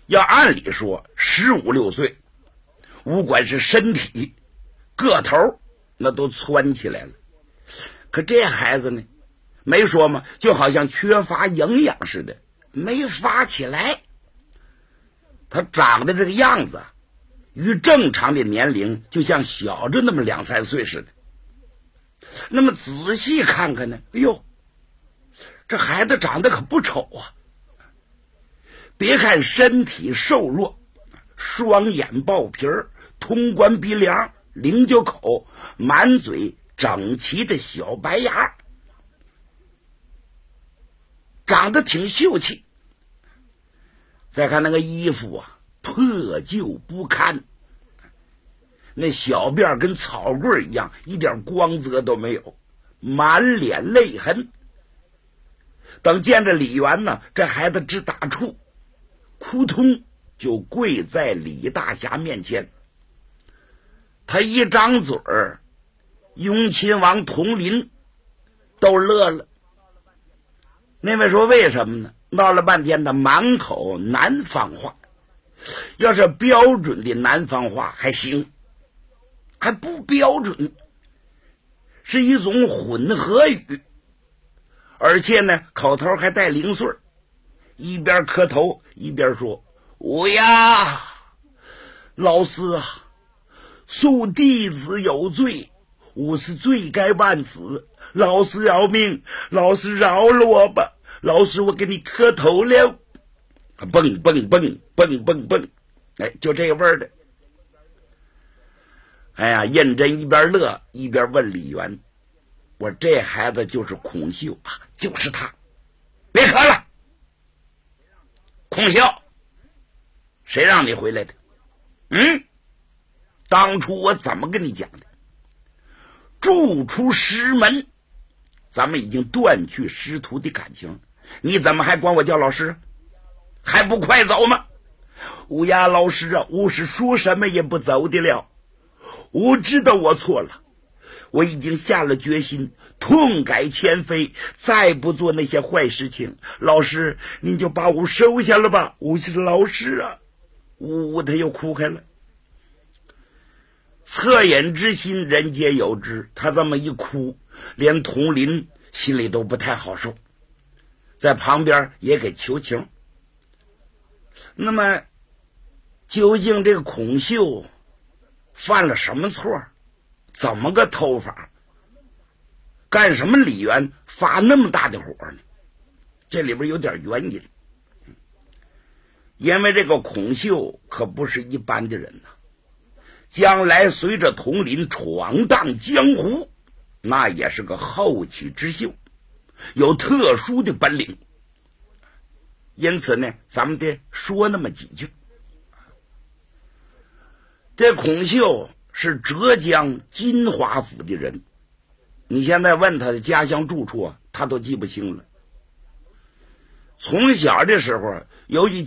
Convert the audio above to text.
要按理说15、16岁，不管是身体个头那都蹿起来了，可这孩子呢，没说吗？就好像缺乏营养似的，没发起来。他长得这个样子与正常的年龄就像小着那么2、3岁似的。那么仔细看看呢，哎呦，这孩子长得可不丑啊！别看身体瘦弱，双眼爆皮儿，通关鼻梁，菱角口，满嘴整齐的小白牙，长得挺秀气。再看那个衣服啊，破旧不堪，那小辫跟草棍一样，一点光泽都没有，满脸泪痕。等见着李元呢，这孩子直打怵，扑通就跪在李大侠面前。他一张嘴儿，雍亲王统领都乐了。那位说为什么呢？闹了半天他满口南方话，要是标准的南方话还行，还不标准，是一种混合语，而且呢口头还带零碎，一边磕头一边说：“我呀，老师啊，恕弟子有罪，我是罪该万死，老师饶命，老师饶了我吧，老师我给你磕头了。”蹦蹦蹦蹦蹦蹦，哎，就这味儿的。哎呀，胤禛一边乐一边问李元：“我这孩子就是孔秀啊，就是他，别磕了。孔秀，谁让你回来的？当初我怎么跟你讲的？逐出师门，咱们已经断去师徒的感情，你怎么还管我叫老师？还不快走吗？”“乌鸦老师啊，我是说什么也不走的了。我知道我错了，我已经下了决心，痛改前非，再不做那些坏事情。老师，您就把我收下了吧，我是老师啊。”他又哭开了。恻隐之心人皆有之，他这么一哭，连统领心里都不太好受，在旁边也给求情。那么究竟这个孔秀犯了什么错？怎么个偷法？干什么李元发那么大的火呢？这里边有点原因。因为这个孔秀可不是一般的人呐，将来随着统领闯荡江湖，那也是个后起之秀，有特殊的本领。因此呢，咱们得说那么几句。这孔秀是浙江金华府的人，你现在问他的家乡住处啊，他都记不清了。从小的时候，由于